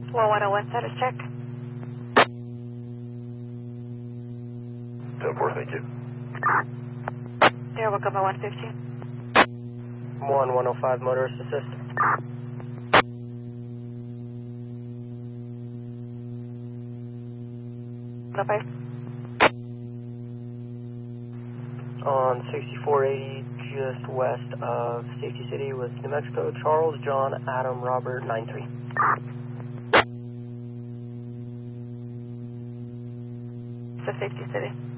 110 status check. 10-4, thank you. There, we'll go by 115. 105 motorist assist. Okay. On 6480, just west of Safety City with New Mexico, Charles, John, Adam, Robert, 93. So Safety City.